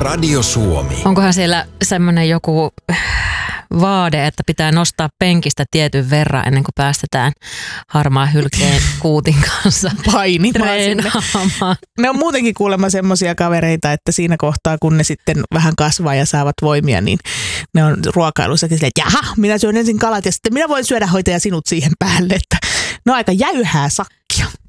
Radio Suomi. Onkohan siellä semmoinen joku vaade, että pitää nostaa penkistä tietyn verran ennen kuin päästetään harmaa hylkeen kuutin kanssa painimaan sinne. Ne on muutenkin kuulemma semmoisia kavereita, että siinä kohtaa, kun ne sitten vähän kasvaa ja saavat voimia, niin ne on ruokailussakin silleen, että jaha, minä syön ensin kalat ja sitten minä voin syödä hoitaja sinut siihen päälle, että ne on aika jäyhää sakkia.